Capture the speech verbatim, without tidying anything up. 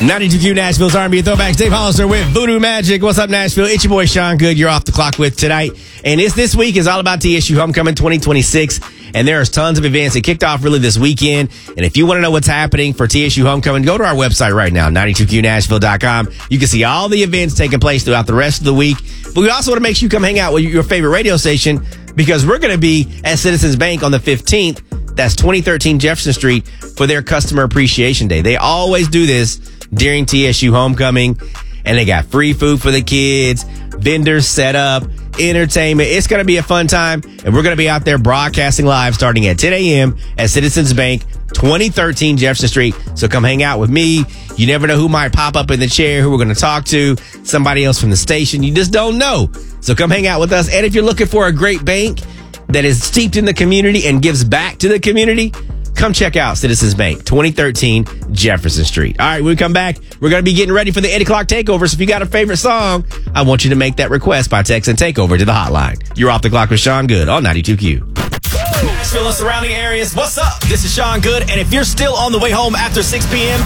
ninety-two Q Nashville's R and B Throwbacks. Dave Hollister with Voodoo Magic. What's up, Nashville? It's your boy, Sean Good. You're off the clock with tonight. And it's this week is all about T S U Homecoming twenty twenty-six. And there's tons of events that kicked off really this weekend. And if you want to know what's happening for T S U Homecoming, go to our website right now, ninety-two Q Nashville dot com. You can see all the events taking place throughout the rest of the week. But we also want to make sure you come hang out with your favorite radio station because we're going to be at Citizens Bank on the fifteenth. That's twenty thirteen Jefferson Street for their Customer Appreciation Day. They always do this during T S U Homecoming, and they got free food for the kids, vendors set up, entertainment. It's going to be a fun time, and we're going to be out there broadcasting live starting at ten a.m. at Citizens Bank, twenty thirteen Jefferson Street. So come hang out with me. You never know who might pop up in the chair, who we're going to talk to, somebody else from the station. You just don't know. So come hang out with us. And if you're looking for a great bank that is steeped in the community and gives back to the community, come check out Citizens Bank, twenty thirteen Jefferson Street. All right, when we come back, we're going to be getting ready for the eight o'clock takeover. So if you got a favorite song, I want you to make that request by texting takeover to the hotline. You're off the clock with Sean Good on ninety-two Q. Nashville and surrounding areas, what's up? This is Sean Good, and if you're still on the way home after six p.m.,